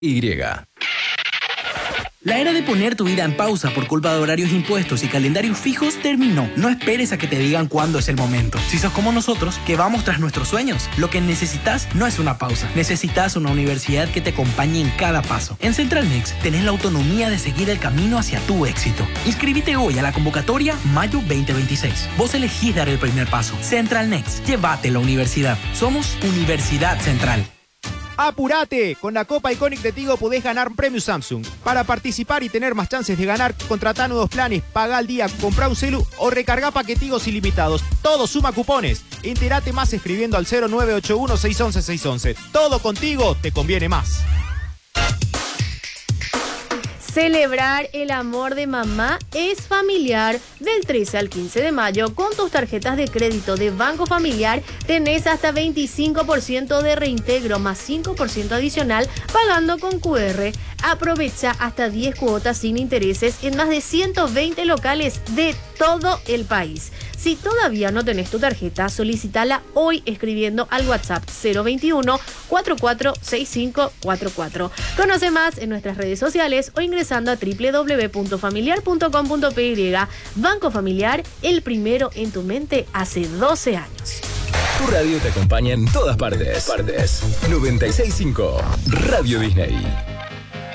La era de poner tu vida en pausa por culpa de horarios impuestos y calendarios fijos terminó. No esperes a que te digan cuándo es el momento. Si sos como nosotros, que vamos tras nuestros sueños, lo que necesitas no es una pausa. Necesitas una universidad que te acompañe en cada paso. En Central Next tenés la autonomía de seguir el camino hacia tu éxito. Inscríbete hoy a la convocatoria Mayo 2026. Vos elegís dar el primer paso. Central Next, llévate la universidad. Somos Universidad Central. ¡Apurate! Con la Copa Iconic de Tigo podés ganar un premio Samsung. Para participar y tener más chances de ganar, contratá nuevos planes, pagá al día, comprá un celu o recargá paquetigos ilimitados. Todo suma cupones. Entérate más escribiendo al 0981 611 611. Todo contigo te conviene más. Celebrar el amor de mamá es familiar. Del 13 al 15 de mayo, con tus tarjetas de crédito de Banco Familiar, tenés hasta 25% de reintegro más 5% adicional pagando con QR. Aprovecha hasta 10 cuotas sin intereses en más de 120 locales de todo el país. Si todavía no tenés tu tarjeta, solicitala hoy escribiendo al WhatsApp 021 446544. Conoce más en nuestras redes sociales o ingresando a www.familiar.com.py. Banco Familiar, el primero en tu mente hace 12 años. Tu radio te acompaña en todas partes. 96.5 Radio Disney.